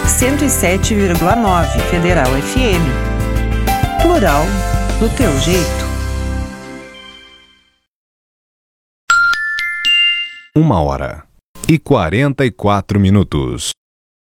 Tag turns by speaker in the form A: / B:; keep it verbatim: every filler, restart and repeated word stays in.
A: cento e sete vírgula nove Federal F M. Plural do teu jeito.
B: Uma hora e quarenta e quatro minutos.